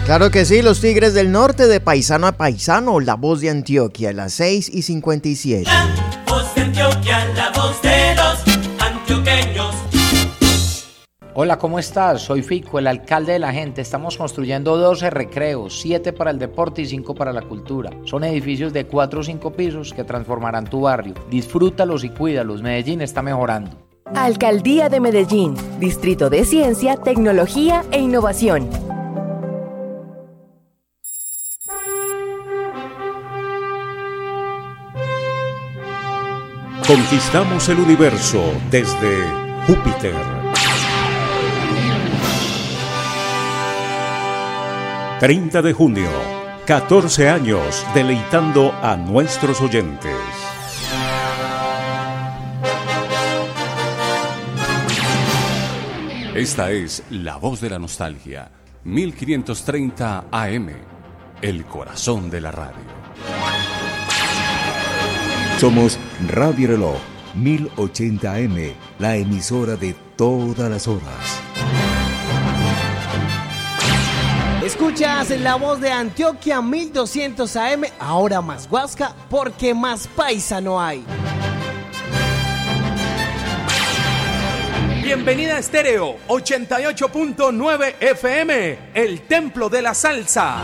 Claro que sí, los Tigres del Norte de Paisano a Paisano, la voz de Antioquia, las 6:57. La voz de Antioquia, la voz de los antioqueños. Hola, ¿cómo estás? Soy Fico, el alcalde de la gente. Estamos construyendo 12 recreos, 7 para el deporte y 5 para la cultura. Son edificios de 4 o 5 pisos que transformarán tu barrio. Disfrútalos y cuídalos. Medellín está mejorando. Alcaldía de Medellín, Distrito de Ciencia, Tecnología e Innovación. Conquistamos el universo desde Júpiter. ...30 de junio... 14 años deleitando a nuestros oyentes. Esta es La Voz de la Nostalgia, 1530 AM, el corazón de la radio. Somos Radio Reloj, 1080 AM, la emisora de todas las horas. Escuchas La Voz de Antioquia, 1200 AM, ahora más Huasca, porque más paisa no hay. Bienvenida a Estéreo 88.9 FM, el templo de la salsa.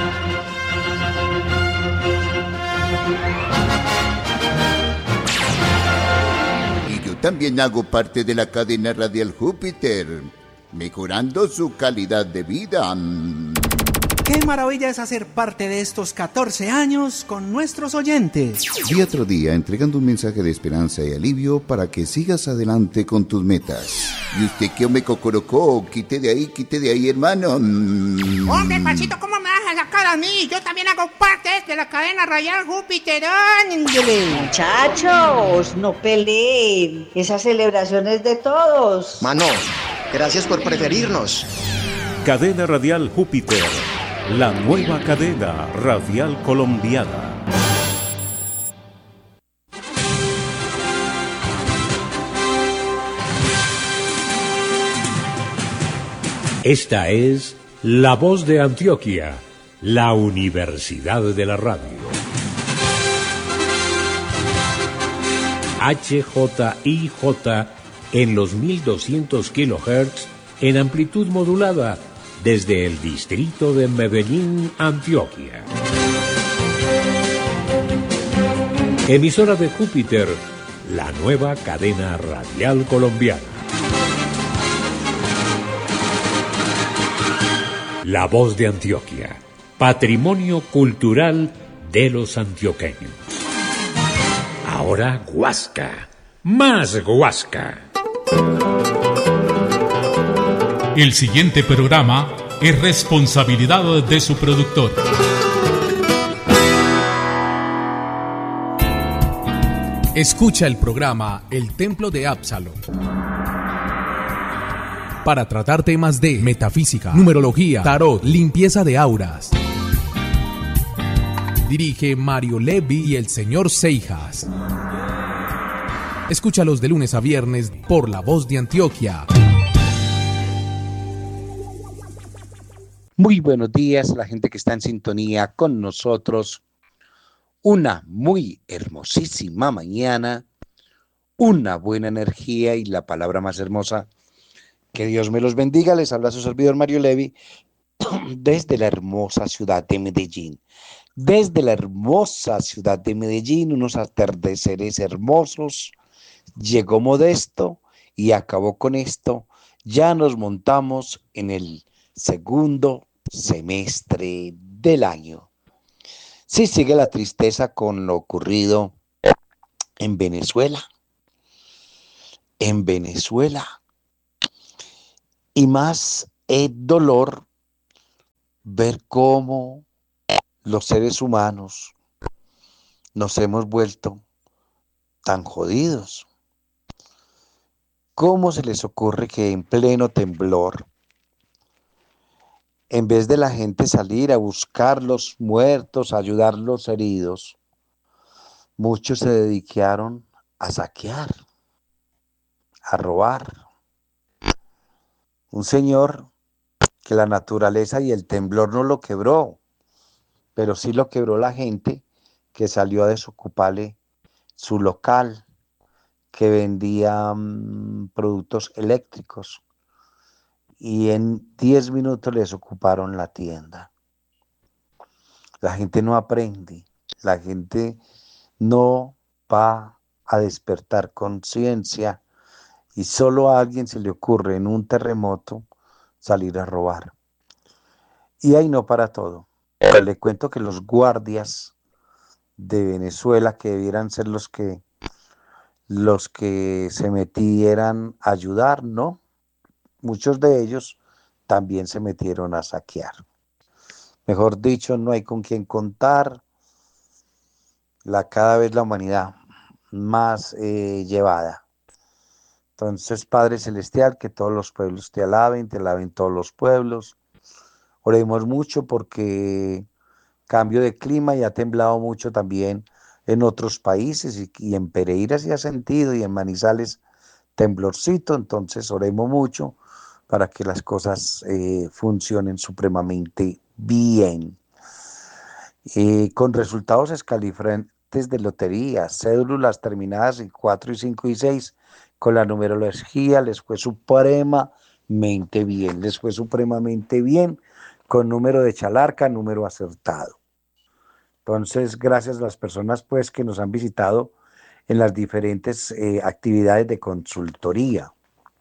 Y yo también hago parte de la cadena radial Júpiter, mejorando su calidad de vida. Qué maravilla es hacer parte de estos 14 años con nuestros oyentes. Día tras día entregando un mensaje de esperanza y alivio para que sigas adelante con tus metas. ¿Y usted qué me cocorocó? Quite de ahí, hermano. Hombre, Pachito, ¿cómo me vas a sacar a mí? Yo también hago parte de la cadena radial Júpiter. Muchachos, no peleen. Esa celebración es de todos. Mano, gracias por preferirnos. Cadena Radial Júpiter, la nueva cadena radial colombiana. Esta es La Voz de Antioquia, la Universidad de la Radio. HJIJ en los 1200 kHz en amplitud modulada desde el distrito de Medellín, Antioquia. Emisora de Júpiter, la nueva cadena radial colombiana. La Voz de Antioquia, patrimonio cultural de los antioqueños. Ahora Huasca, más Huasca. El siguiente programa es responsabilidad de su productor. Escucha el programa El Templo de Absalón para tratar temas de metafísica, numerología, tarot, limpieza de auras. Dirige Mario Levi y el señor Seijas. Escúchalos de lunes a viernes por La Voz de Antioquia. Muy buenos días, la gente que está en sintonía con nosotros. Una muy hermosísima mañana, una buena energía y la palabra más hermosa. Que Dios me los bendiga. Les habla su servidor Mario Levi desde la hermosa ciudad de Medellín. Desde la hermosa ciudad de Medellín, unos atardeceres hermosos. Llegó Modesto y acabó con esto. Ya nos montamos en el segundo semestre del año. Sí, sigue la tristeza con lo ocurrido en Venezuela. En Venezuela. Y más es dolor ver cómo los seres humanos nos hemos vuelto tan jodidos. ¿Cómo se les ocurre que en pleno temblor, en vez de la gente salir a buscar los muertos, a ayudar a los heridos, muchos se dedicaron a saquear, a robar? Un señor que la naturaleza y el temblor no lo quebró, pero sí lo quebró la gente que salió a desocuparle su local, que vendía productos eléctricos, y en 10 minutos les ocuparon la tienda. La gente no aprende, la gente no va a despertar conciencia y solo a alguien se le ocurre en un terremoto salir a robar. Y ahí no para todo. Pero le cuento que los guardias de Venezuela, que debieran ser los que se metieran a ayudar, ¿no? Muchos de ellos también se metieron a saquear. Mejor dicho, no hay con quién contar. Cada vez la humanidad más llevada. Entonces, Padre Celestial, que todos los pueblos te alaben todos los pueblos. Oremos mucho porque cambio de clima y ha temblado mucho también en otros países y en Pereira se ha sentido y en Manizales temblorcito. Entonces, oremos mucho para que las cosas funcionen supremamente bien. Con resultados escalofriantes de lotería, cédulas terminadas en 4 y 5 y 6, con la numerología les fue supremamente bien, con número de chalarca, número acertado. Entonces, gracias a las personas pues que nos han visitado en las diferentes actividades de consultoría.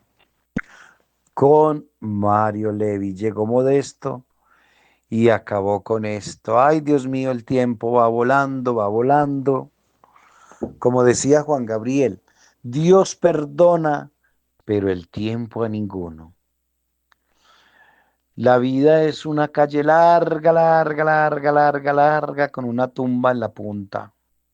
Con Mario Levi llegó Modesto y acabó con esto. Ay, Dios mío, el tiempo va volando, va volando. Como decía Juan Gabriel, Dios perdona, pero el tiempo a ninguno. La vida es una calle larga, larga, larga, larga, larga, con una tumba en la punta.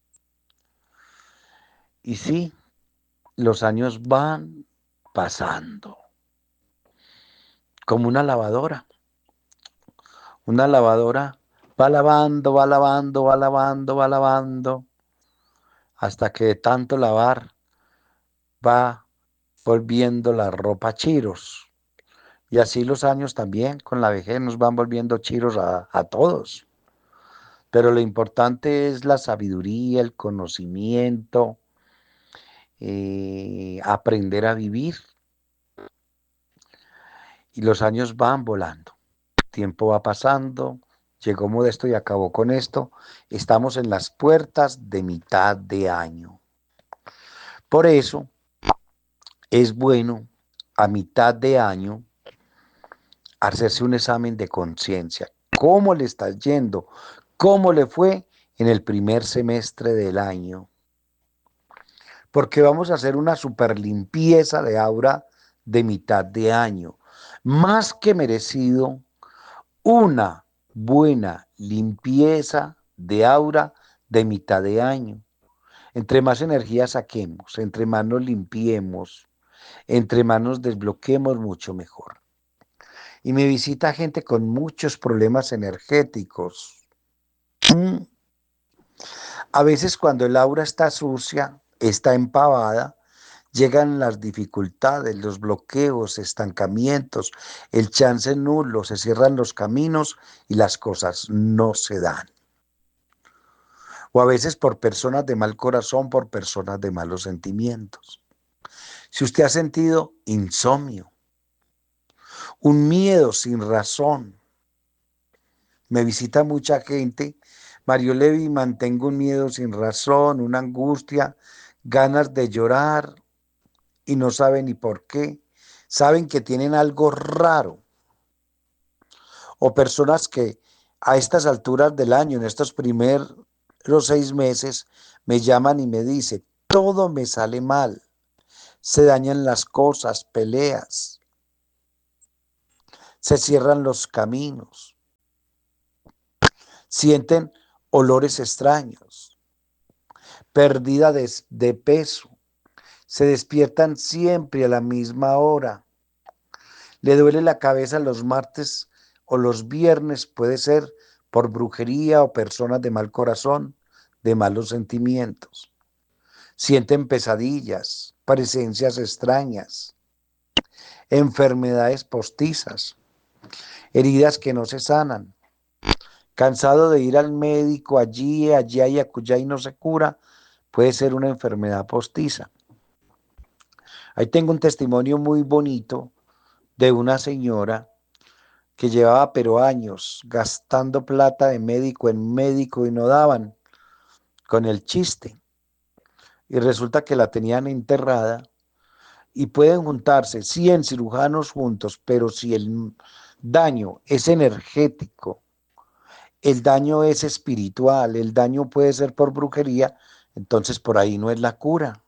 Y sí, los años van pasando, como una lavadora. Una lavadora va lavando, va lavando, va lavando, va lavando, hasta que de tanto lavar va volviendo la ropa chiros. Y así los años también, con la vejez nos van volviendo chiros a todos. Pero lo importante es la sabiduría, el conocimiento, aprender a vivir. Y los años van volando. Tiempo va pasando, llegó Modesto y acabó con esto. Estamos en las puertas de mitad de año. Por eso es bueno a mitad de año hacerse un examen de conciencia. ¿Cómo le está yendo? ¿Cómo le fue en el primer semestre del año? Porque vamos a hacer una super limpieza de aura de mitad de año. Más que merecido, una buena limpieza de aura de mitad de año. Entre más energía saquemos, entre más nos limpiemos, entre más nos desbloqueemos, mucho mejor. Y me visita gente con muchos problemas energéticos. A veces cuando el aura está sucia, está empavada, llegan las dificultades, los bloqueos, estancamientos, el chance nulo, se cierran los caminos y las cosas no se dan. O a veces por personas de mal corazón, por personas de malos sentimientos. Si usted ha sentido insomnio, un miedo sin razón, me visita mucha gente, Mario Levi, mantengo un miedo sin razón, una angustia, ganas de llorar, y no saben ni por qué, saben que tienen algo raro. O personas que a estas alturas del año, en estos primeros 6 meses, me llaman y me dicen, todo me sale mal, se dañan las cosas, peleas, se cierran los caminos, sienten olores extraños, pérdida de peso, se despiertan siempre a la misma hora. Le duele la cabeza los martes o los viernes, puede ser por brujería o personas de mal corazón, de malos sentimientos. Sienten pesadillas, presencias extrañas, enfermedades postizas. heridas que no se sanan, cansado de ir al médico allí, allá y acullá y no se cura, puede ser una enfermedad postiza. Ahí tengo un testimonio muy bonito de una señora que llevaba pero años gastando plata de médico en médico y no daban con el chiste. Y resulta que la tenían enterrada y pueden juntarse 100 cirujanos juntos, pero si el daño es energético, el daño es espiritual, el daño puede ser por brujería, entonces por ahí no es la cura.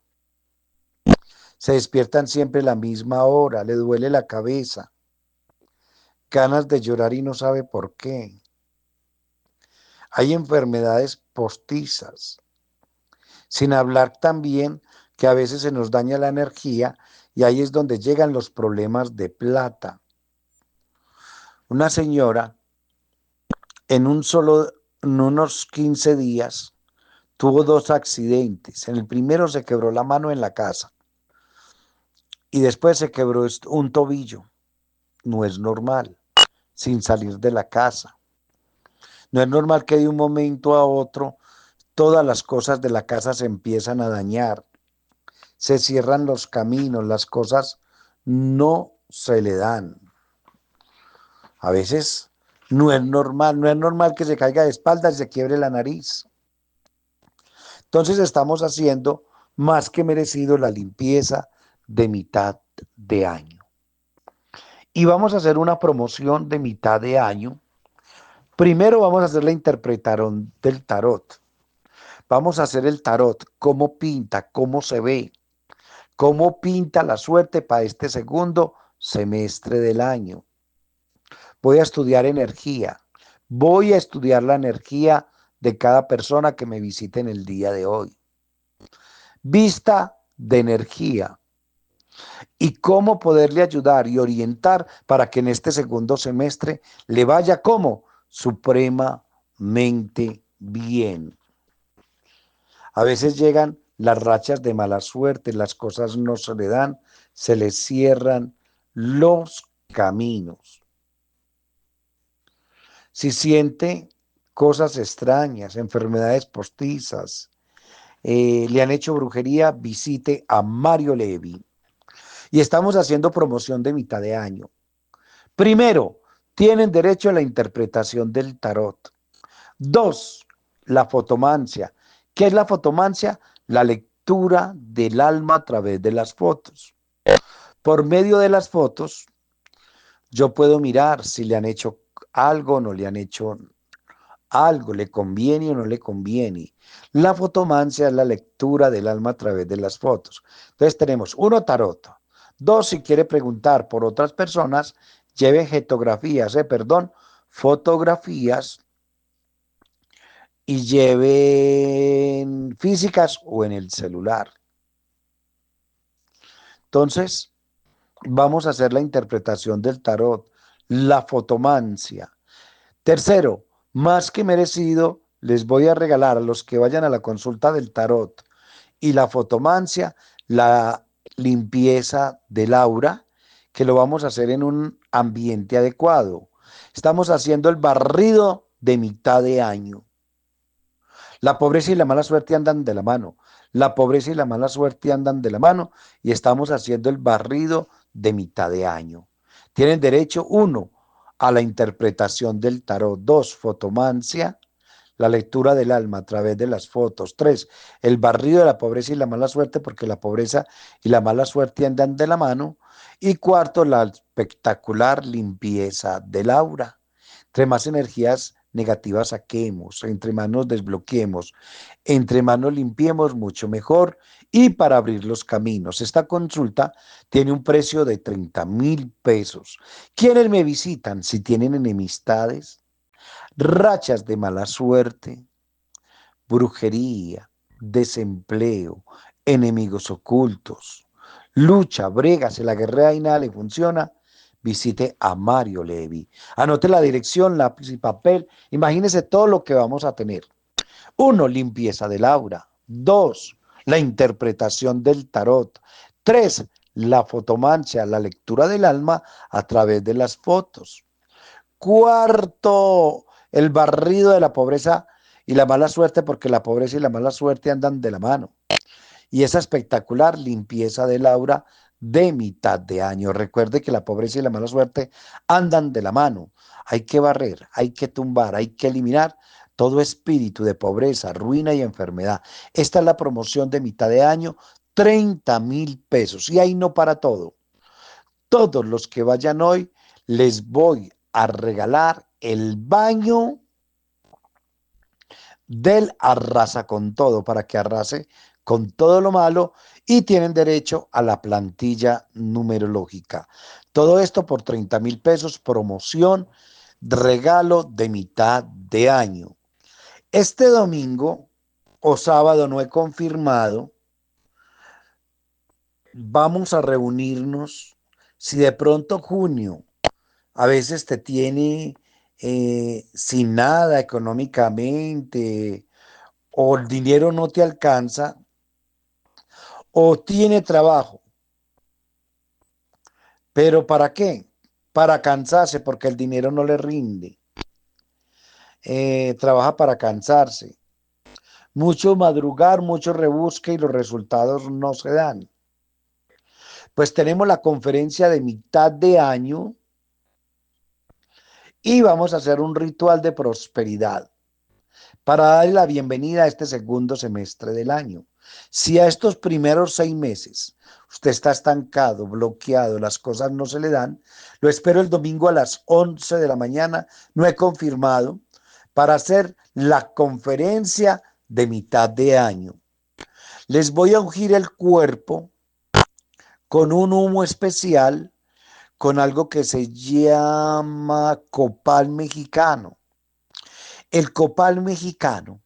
Se despiertan siempre a la misma hora, le duele la cabeza, ganas de llorar y no sabe por qué. Hay enfermedades postizas, sin hablar también que a veces se nos daña la energía y ahí es donde llegan los problemas de plata. Una señora en unos 15 días tuvo 2 accidentes. En el primero se quebró la mano en la casa y después se quebró un tobillo. No es normal, sin salir de la casa. No es normal que de un momento a otro todas las cosas de la casa se empiezan a dañar. Se cierran los caminos, las cosas no se le dan. A veces no es normal que se caiga de espaldas y se quiebre la nariz. Entonces estamos haciendo más que merecido la limpieza de mitad de año. Y vamos a hacer una promoción de mitad de año. Primero vamos a hacer la interpretación del tarot. Vamos a hacer el tarot, cómo pinta, cómo se ve, cómo pinta la suerte para este segundo semestre del año. Voy a estudiar energía, voy a estudiar la energía de cada persona que me visite en el día de hoy. Vista de energía y cómo poderle ayudar y orientar para que en este segundo semestre le vaya como supremamente bien. A veces llegan las rachas de mala suerte, las cosas no se le dan, se le cierran los caminos. Si siente cosas extrañas, enfermedades postizas, le han hecho brujería, visite a Mario Levi. Y estamos haciendo promoción de mitad de año. Primero, tienen derecho a la interpretación del tarot. 2, la fotomancia. ¿Qué es la fotomancia? La lectura del alma a través de las fotos. Por medio de las fotos, yo puedo mirar si le han hecho algo o no le han hecho algo, le conviene o no le conviene. La fotomancia es la lectura del alma a través de las fotos. Entonces tenemos 1, tarot. 2, si quiere preguntar por otras personas, lleve fotografías y lleven físicas o en el celular. Entonces, vamos a hacer la interpretación del tarot, la fotomancia. Tercero, más que merecido, les voy a regalar a los que vayan a la consulta del tarot y la fotomancia, la limpieza del aura, que lo vamos a hacer en un ambiente adecuado. Estamos haciendo el barrido de mitad de año. La pobreza y la mala suerte andan de la mano. La pobreza y la mala suerte andan de la mano y estamos haciendo el barrido de mitad de año. Tienen derecho, 1, a la interpretación del tarot. 2, fotomancia, la lectura del alma a través de las fotos. 3, el barrido de la pobreza y la mala suerte, porque la pobreza y la mala suerte andan de la mano. Y 4, la espectacular limpieza del aura. Entre más energías negativas saquemos, entre más nos desbloqueemos, entre más nos limpiemos, mucho mejor. Y para abrir los caminos, esta consulta tiene un precio de 30,000 pesos. ¿Quiénes me visitan? Si tienen enemistades, rachas de mala suerte, brujería, desempleo, enemigos ocultos, lucha, brega, se la guerrea y nada le funciona, visite a Mario Levi. Anote la dirección, lápiz y papel. Imagínese todo lo que vamos a tener. 1, limpieza del aura. 2, la interpretación del tarot. 3, la fotomancia, la lectura del alma a través de las fotos. Cuarto, el barrido de la pobreza y la mala suerte, porque la pobreza y la mala suerte andan de la mano. Y esa espectacular limpieza del aura de mitad de año. Recuerde que la pobreza y la mala suerte andan de la mano. Hay que barrer, hay que tumbar, hay que eliminar todo espíritu de pobreza, ruina y enfermedad. Esta es la promoción de mitad de año, 30,000 pesos. Y ahí no para todo. Todos los que vayan hoy les voy a regalar el baño del Arrasa con Todo, para que arrase con todo lo malo, y tienen derecho a la plantilla numerológica. Todo esto por 30,000 pesos, promoción, regalo de mitad de año. Este domingo o sábado, no he confirmado, vamos a reunirnos. Si de pronto junio a veces te tiene sin nada económicamente, o el dinero no te alcanza, o tiene trabajo, pero ¿para qué? Para cansarse, porque el dinero no le rinde. Trabaja para cansarse. Mucho madrugar, mucho rebusque y los resultados no se dan. Pues tenemos la conferencia de mitad de año y vamos a hacer un ritual de prosperidad para darle la bienvenida a este segundo semestre del año. Si a estos primeros 6 meses usted está estancado, bloqueado, las cosas no se le dan, lo espero el domingo a las 11 de la mañana, no he confirmado, para hacer la conferencia de mitad de año. Les voy a ungir el cuerpo con un humo especial, con algo que se llama copal mexicano. El copal mexicano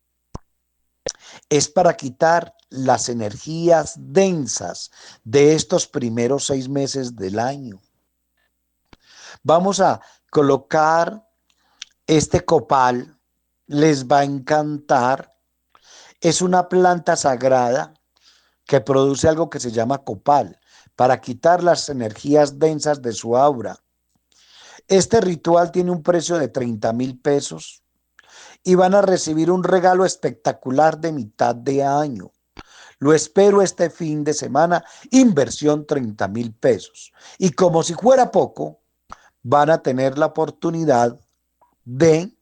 es para quitar las energías densas de estos primeros 6 meses del año. Vamos a colocar este copal, les va a encantar. Es una planta sagrada que produce algo que se llama copal, para quitar las energías densas de su aura. Este ritual tiene un precio de 30,000 pesos y van a recibir un regalo espectacular de mitad de año. Lo espero este fin de semana, inversión 30,000 pesos. Y como si fuera poco, van a tener la oportunidad de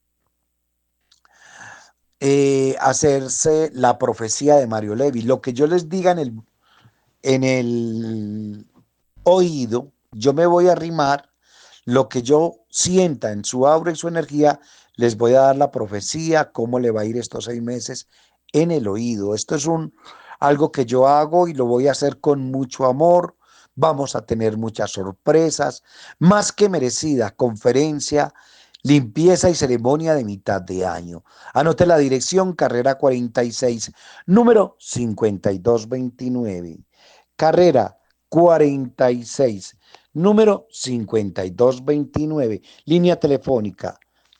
hacerse la profecía de Mario Levi. Lo que yo les diga en el oído, yo me voy a arrimar, lo que yo sienta en su aura y su energía, les voy a dar la profecía, cómo le va a ir estos 6 meses en el oído. Esto es algo que yo hago y lo voy a hacer con mucho amor. Vamos a tener muchas sorpresas, más que merecida conferencia, limpieza y ceremonia de mitad de año. Anote la dirección, carrera 46, número 5229. Carrera 46, número 5229. Línea telefónica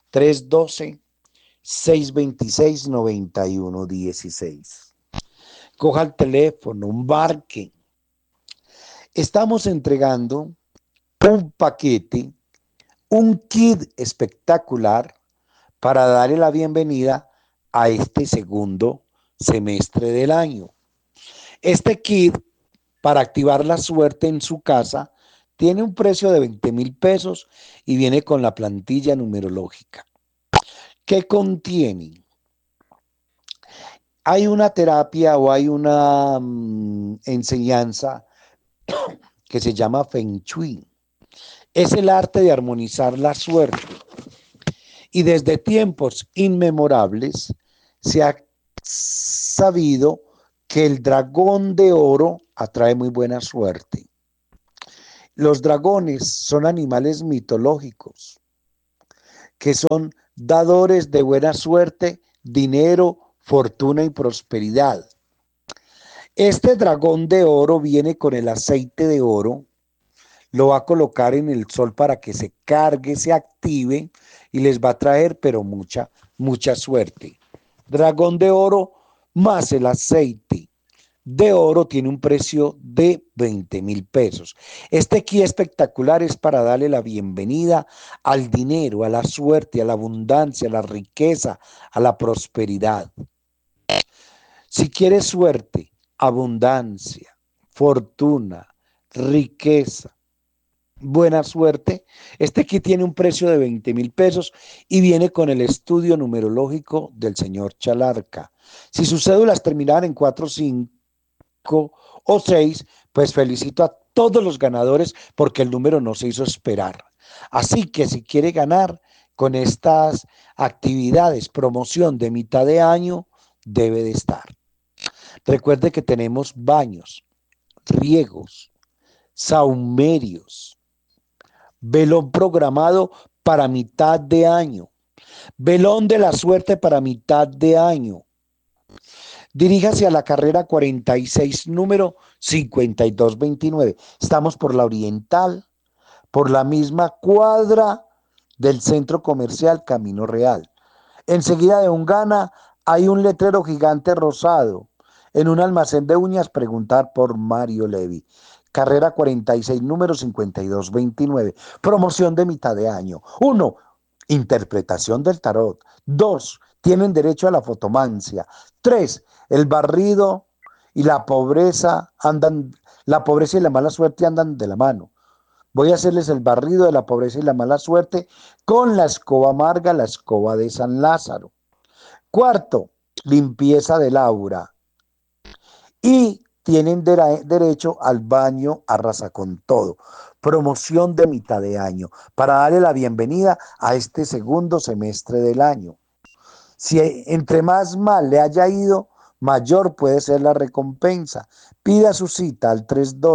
312-626-9116. Coja el teléfono, embarque. Estamos entregando un paquete, un kit espectacular para darle la bienvenida a este segundo semestre del año. Este kit, para activar la suerte en su casa, tiene un precio de 20,000 pesos y viene con la plantilla numerológica. ¿Qué contiene? Hay una terapia o hay una enseñanza que se llama Feng Shui. Es el arte de armonizar la suerte. Y desde tiempos inmemorables se ha sabido que el dragón de oro atrae muy buena suerte. Los dragones son animales mitológicos que son dadores de buena suerte, dinero, fortuna y prosperidad. Este dragón de oro viene con el aceite de oro, lo va a colocar en el sol para que se cargue, se active y les va a traer pero mucha suerte. Dragón de oro más el aceite de oro tiene un precio de 20.000 pesos. Este kit espectacular es para darle la bienvenida al dinero, a la suerte, a la abundancia, a la riqueza, a la prosperidad. Si quieres suerte, abundancia, fortuna, riqueza, buena suerte, este kit tiene un precio de 20.000 pesos y viene con el estudio numerológico del señor Chalarca. Si sus cédulas terminaban en 4, 5 o 6, pues felicito a todos los ganadores porque el número no se hizo esperar. Así que si quiere ganar con estas actividades, promoción de mitad de año, debe de estar. Recuerde que tenemos baños, riegos, saumerios, velón programado para mitad de año, velón de la suerte para mitad de año. Diríjase a la carrera 46, número 5229. Estamos por la Oriental, por la misma cuadra del Centro Comercial Camino Real. Enseguida de Ungana hay un letrero gigante rosado. En un almacén de uñas, preguntar por Mario Levi. Carrera 46, número 5229. Promoción de mitad de año. 1. Interpretación del tarot. 2. Tienen derecho a la fotomancia. 3. El barrido y la pobreza y la mala suerte andan de la mano. Voy a hacerles el barrido de la pobreza y la mala suerte con la escoba amarga, la escoba de San Lázaro. 4. Limpieza del aura. Y tienen derecho al baño arrasa con todo. Promoción de mitad de año para darle la bienvenida a este segundo semestre del año. Si entre más mal le haya ido, mayor puede ser la recompensa. Pida su cita al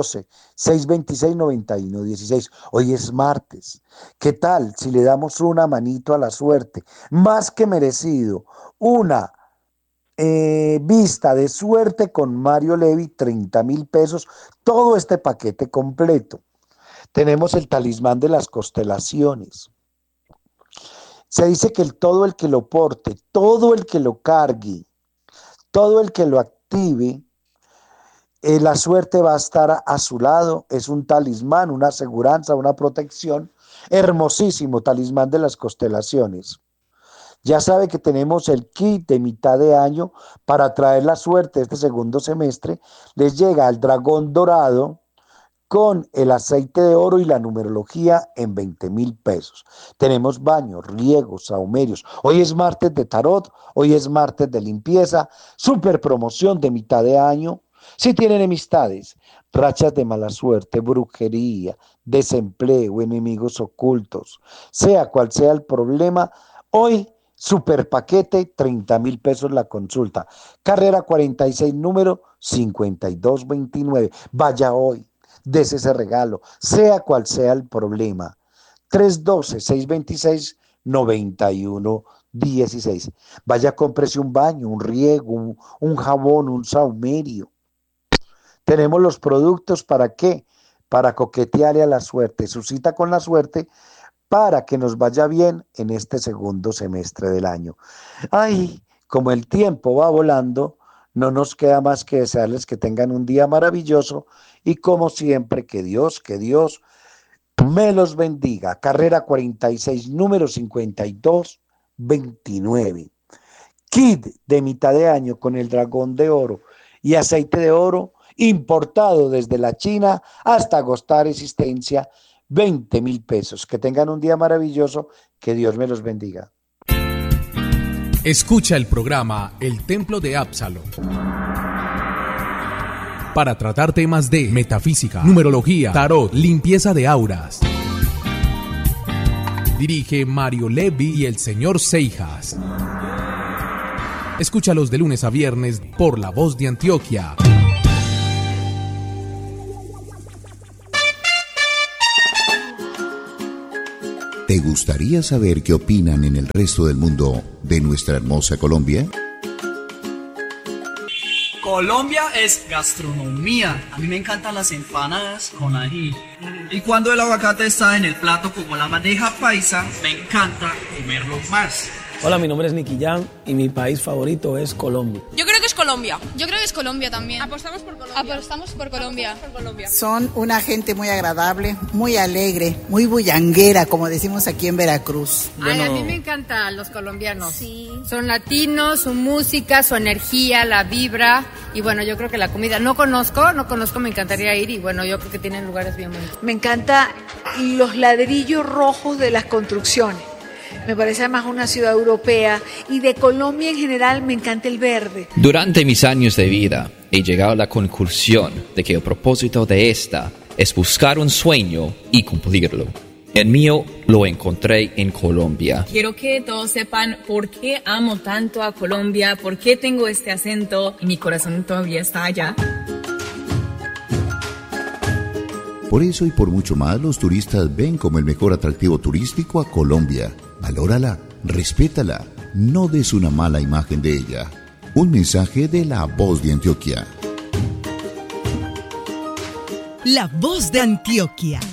312-626-9116. Hoy es martes. ¿Qué tal si le damos una manito a la suerte? Más que merecido. Una vista de suerte con Mario Levi, 30.000 pesos. Todo este paquete completo. Tenemos el talismán de las constelaciones. Se dice que todo el que lo porte, todo el que lo cargue, todo el que lo active, la suerte va a estar a su lado. Es un talismán, una aseguranza, una protección. Hermosísimo talismán de las constelaciones. Ya sabe que tenemos el kit de mitad de año para traer la suerte este segundo semestre. Les llega el dragón dorado con el aceite de oro y la numerología en 20.000 pesos. Tenemos baños, riegos, saumerios. Hoy es martes de tarot, hoy es martes de limpieza, super promoción de mitad de año. Si tienen enemistades, rachas de mala suerte, brujería, desempleo, enemigos ocultos, sea cual sea el problema, hoy super paquete, 30.000 pesos la consulta. Carrera 46, número 5229. Vaya hoy. Dese ese regalo, sea cual sea el problema. 312-626-9116. Vaya, cómprese un baño, un riego, un jabón, un saumerio. Tenemos los productos ¿para qué? Para coquetearle a la suerte. Su cita con la suerte para que nos vaya bien en este segundo semestre del año. Ay, como el tiempo va volando, no nos queda más que desearles que tengan un día maravilloso y como siempre que Dios me los bendiga. Carrera 46, número 5229. Kit de mitad de año con el dragón de oro y aceite de oro importado desde la China hasta agotar existencia, 20.000 pesos. Que tengan un día maravilloso, que Dios me los bendiga. Escucha el programa El Templo de Absalom para tratar temas de metafísica, numerología, tarot, limpieza de auras. Dirige Mario Levi y el señor Seijas. Escúchalos de lunes a viernes por La Voz de Antioquia. ¿Te gustaría saber qué opinan en el resto del mundo de nuestra hermosa Colombia? Colombia es gastronomía. A mí me encantan las empanadas con ají. Y cuando el aguacate está en el plato como la bandeja paisa, me encanta comerlo más. Hola, mi nombre es Nicky Jam y mi país favorito es Colombia. Yo creo que es Colombia. Yo creo que es Colombia también. Apostamos por Colombia. Son una gente muy agradable, muy alegre, muy bullanguera, como decimos aquí en Veracruz. Ay, a mí me encantan los colombianos. Sí. Son latinos, su música, su energía, la vibra. Y bueno, yo creo que la comida. No conozco, me encantaría ir. Y bueno, yo creo que tienen lugares bien bonitos. Me encanta los ladrillos rojos de las construcciones. Me parece además una ciudad europea, y de Colombia en general me encanta el verde. Durante mis años de vida he llegado a la conclusión de que el propósito de esta es buscar un sueño y cumplirlo. El mío lo encontré en Colombia. Quiero que todos sepan por qué amo tanto a Colombia, por qué tengo este acento y mi corazón todavía está allá. Por eso y por mucho más, los turistas ven como el mejor atractivo turístico a Colombia. Valórala, respétala, no des una mala imagen de ella. Un mensaje de La Voz de Antioquia. La Voz de Antioquia.